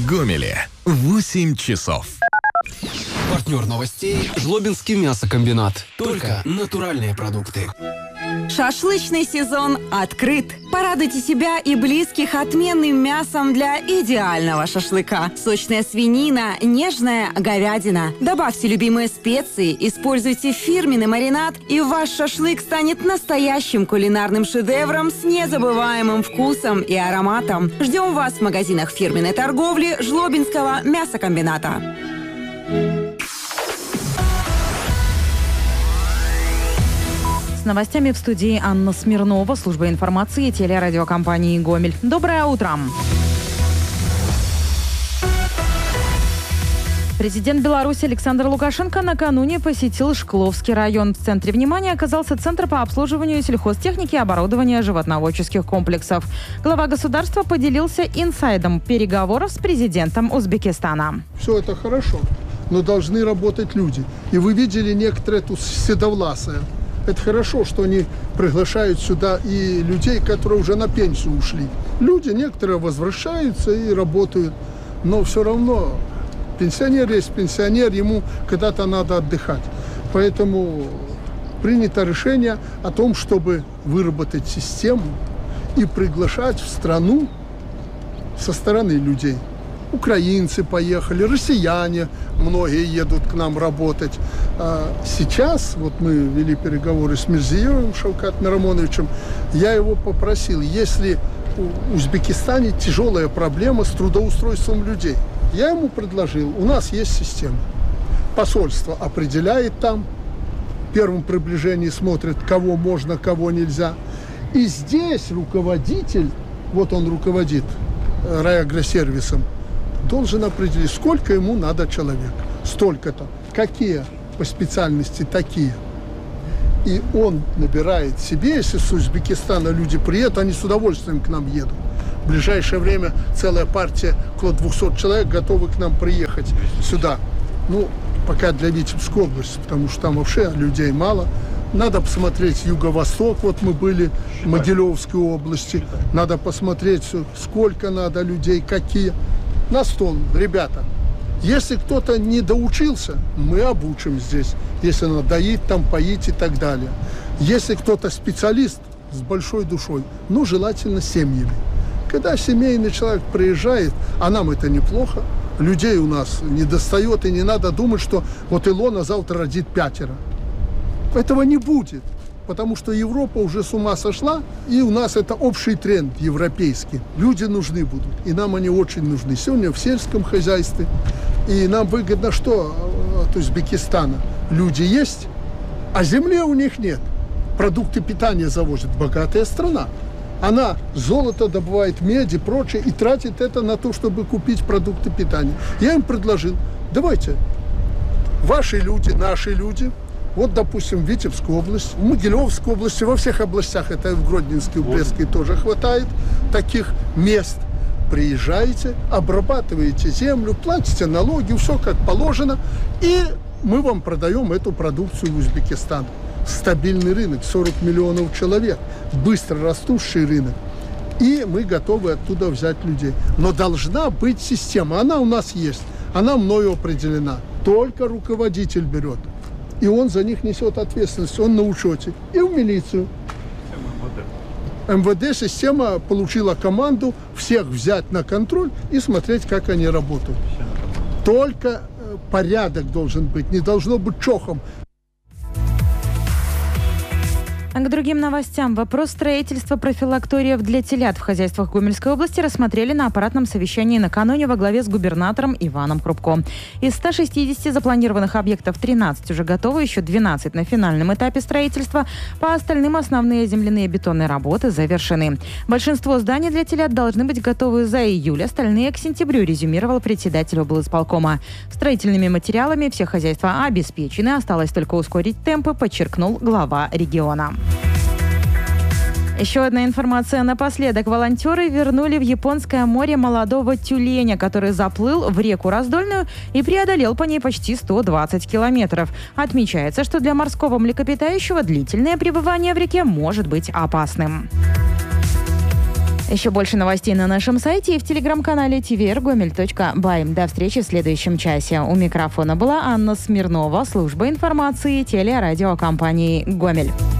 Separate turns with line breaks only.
Гомеле 8 часов.
Партнер новостей – Жлобинский мясокомбинат. Только натуральные продукты.
Шашлычный сезон открыт. Порадуйте себя и близких отменным мясом для идеального шашлыка. Сочная свинина, нежная говядина. Добавьте любимые специи, используйте фирменный маринад, и ваш шашлык станет настоящим кулинарным шедевром с незабываемым вкусом и ароматом. Ждем вас в магазинах фирменной торговли Жлобинского мясокомбината.
С новостями в студии Анна Смирнова, служба информации телерадиокомпании «Гомель». Доброе утро! Президент Беларуси Александр Лукашенко накануне посетил Шкловский район. В центре внимания оказался Центр по обслуживанию сельхозтехники и оборудования животноводческих комплексов. Глава государства поделился инсайдом переговоров с президентом Узбекистана.
Все это хорошо, но должны работать люди. И вы видели некоторые тут седовласые. Это хорошо, что они приглашают сюда и людей, которые уже на пенсию ушли. Люди некоторые возвращаются и работают, но все равно пенсионер есть пенсионер, ему когда-то надо отдыхать. Поэтому принято решение о том, чтобы выработать систему и приглашать в страну со стороны людей. Украинцы поехали, россияне, многие едут к нам работать. Сейчас, вот мы вели переговоры с Мирзиевым Шавкатом Рамоновичем, я его попросил, если в Узбекистане тяжелая проблема с трудоустройством людей, я ему предложил, у нас есть система. Посольство определяет там, в первом приближении смотрит, кого можно, кого нельзя. И здесь руководитель, вот он руководит райагросервисом, должен определить, сколько ему надо человек. Столько-то. Какие по специальности такие. И он набирает себе, если с Узбекистана люди приедут, они с удовольствием к нам едут. В ближайшее время целая партия, около 200 человек, готовы к нам приехать сюда. Ну, пока для Витебской области, потому что там вообще людей мало. Надо посмотреть юго-восток, вот мы были в Могилевской области. Надо посмотреть, сколько надо людей, какие. На стол, ребята. Если кто-то не доучился, мы обучим здесь. Если надо доить, там поить и так далее. Если кто-то специалист с большой душой, ну, желательно семьями. Когда семейный человек приезжает, а нам это неплохо, людей у нас не достает, и не надо думать, что вот Илона завтра родит 5. Этого не будет, потому что Европа уже с ума сошла, и у нас это общий тренд европейский. Люди нужны будут, и нам они очень нужны. Сегодня в сельском хозяйстве, и нам выгодно что от Узбекистана? Люди есть, а земли у них нет. Продукты питания завозят, богатая страна. Она золото добывает, медь и прочее, и тратит это на то, чтобы купить продукты питания. Я им предложил, давайте, ваши люди, наши люди, вот, допустим, в Витебской области, в Могилевской области, во всех областях, это и в Гродненской, в Брестской тоже хватает таких мест. Приезжаете, обрабатываете землю, платите налоги, все как положено, и мы вам продаем эту продукцию в Узбекистан. Стабильный рынок, 40 миллионов человек, быстро растущий рынок. И мы готовы оттуда взять людей. Но должна быть система, она у нас есть, она мною определена. Только руководитель берет. И он за них несет ответственность, он на учете. И в милицию. МВД система получила команду всех взять на контроль и смотреть, как они работают. Только порядок должен быть, не должно быть чохом.
А к другим новостям. Вопрос строительства профилакториев для телят в хозяйствах Гомельской области рассмотрели на аппаратном совещании накануне во главе с губернатором Иваном Крупко. Из 160 запланированных объектов 13 уже готовы, еще 12 на финальном этапе строительства. По остальным основные земляные бетонные работы завершены. Большинство зданий для телят должны быть готовы за июль, остальные к сентябрю, резюмировал председатель облсполкома. Строительными материалами все хозяйства обеспечены, осталось только ускорить темпы, подчеркнул глава региона. Еще одна информация напоследок. Волонтеры вернули в Японское море молодого тюленя, который заплыл в реку Раздольную и преодолел по ней почти 120 километров. Отмечается, что для морского млекопитающего длительное пребывание в реке может быть опасным. Еще больше новостей на нашем сайте и в телеграм-канале tvrgomel.by. До встречи в следующем часе. У микрофона была Анна Смирнова, служба информации телерадиокомпании «Гомель».